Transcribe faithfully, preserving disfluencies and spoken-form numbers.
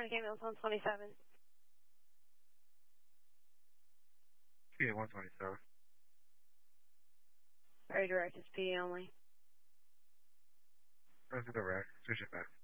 Mike ambulance one twenty-seven. P A one twenty-seven. Very direct, it's P A only. That's direct. Switch it back.